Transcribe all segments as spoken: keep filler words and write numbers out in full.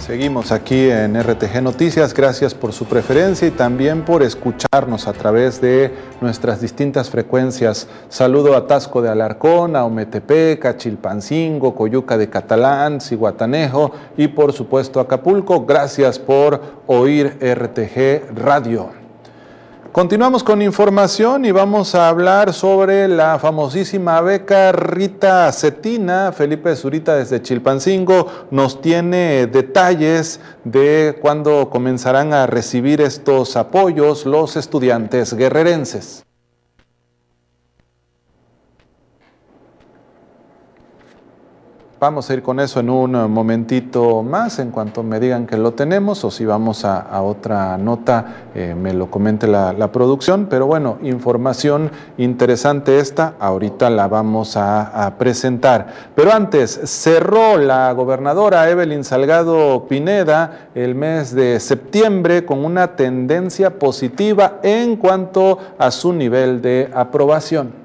Seguimos aquí en R T G Noticias, gracias por su preferencia y también por escucharnos a través de nuestras distintas frecuencias. Saludo a Taxco de Alarcón, a Ometepec, a Chilpancingo, Coyuca de Catalán, Zihuatanejo y por supuesto Acapulco. Gracias por oír R T G Radio. Continuamos con información y vamos a hablar sobre la famosísima beca Rita Cetina. Felipe Zurita desde Chilpancingo nos tiene detalles de cuándo comenzarán a recibir estos apoyos los estudiantes guerrerenses. Vamos a ir con eso en un momentito más, en cuanto me digan que lo tenemos, o si vamos a, a otra nota, eh, me lo comente la, la producción. Pero bueno, información interesante esta, ahorita la vamos a, a presentar. Pero antes, cerró la gobernadora Evelyn Salgado Pineda el mes de septiembre con una tendencia positiva en cuanto a su nivel de aprobación.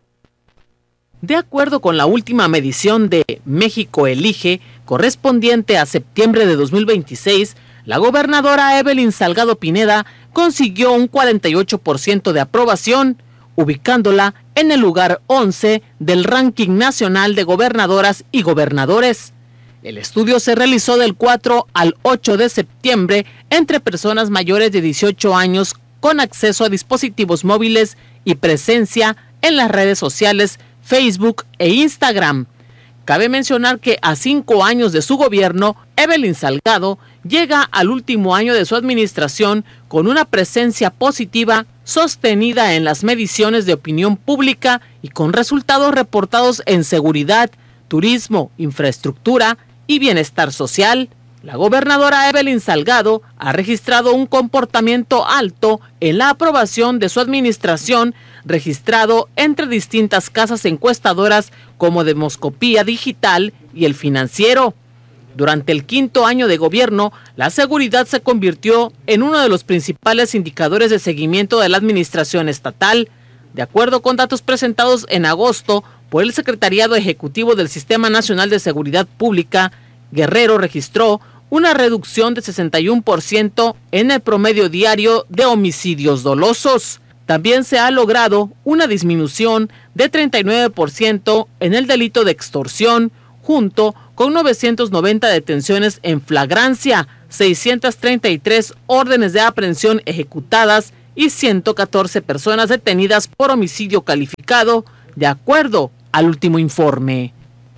De acuerdo con la última medición de México Elige, correspondiente a septiembre de dos mil veintiséis, la gobernadora Evelyn Salgado Pineda consiguió un cuarenta y ocho por ciento de aprobación, ubicándola en el lugar once del ranking nacional de gobernadoras y gobernadores. El estudio se realizó del cuatro al ocho de septiembre entre personas mayores de dieciocho años con acceso a dispositivos móviles y presencia en las redes sociales Facebook e Instagram. Cabe mencionar que a cinco años de su gobierno, Evelyn Salgado llega al último año de su administración con una presencia positiva sostenida en las mediciones de opinión pública y con resultados reportados en seguridad, turismo, infraestructura y bienestar social. La gobernadora Evelyn Salgado ha registrado un comportamiento alto en la aprobación de su administración, registrado entre distintas casas encuestadoras como Demoscopía Digital y El Financiero. Durante el quinto año de gobierno, la seguridad se convirtió en uno de los principales indicadores de seguimiento de la administración estatal. De acuerdo con datos presentados en agosto por el Secretariado Ejecutivo del Sistema Nacional de Seguridad Pública, Guerrero registró una reducción de sesenta y uno por ciento en el promedio diario de homicidios dolosos. También se ha logrado una disminución de treinta y nueve por ciento en el delito de extorsión, junto con novecientas noventa detenciones en flagrancia, seiscientas treinta y tres órdenes de aprehensión ejecutadas y ciento catorce personas detenidas por homicidio calificado, de acuerdo al último informe.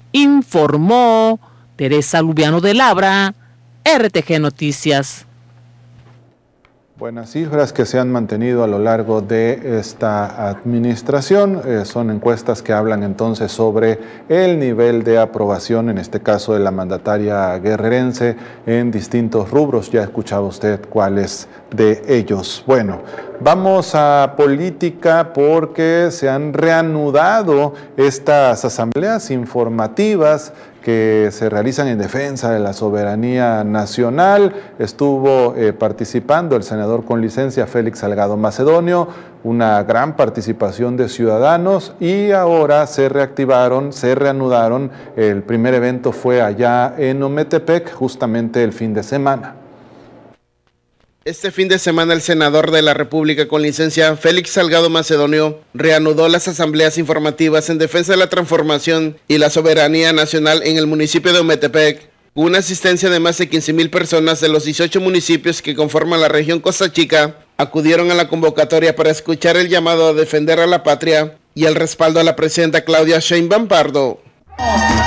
Informó Teresa Lubiano de Labra, R T G Noticias. Buenas cifras que se han mantenido a lo largo de esta administración. Eh, son encuestas que hablan entonces sobre el nivel de aprobación, en este caso de la mandataria guerrerense, en distintos rubros. Ya escuchaba usted cuáles de ellos. Bueno, vamos a política porque se han reanudado estas asambleas informativas que se realizan en defensa de la soberanía nacional. Estuvo eh, participando el senador con licencia Félix Salgado Macedonio, una gran participación de ciudadanos, y ahora se reactivaron, se reanudaron. El primer evento fue allá en Ometepec, justamente el fin de semana. Este fin de semana el senador de la República con licencia Félix Salgado Macedonio reanudó las asambleas informativas en defensa de la transformación y la soberanía nacional en el municipio de Ometepec, con una asistencia de más de quince mil personas de los dieciocho municipios que conforman la región Costa Chica. Acudieron a la convocatoria para escuchar el llamado a defender a la patria y el respaldo a la presidenta Claudia Sheinbaum Pardo.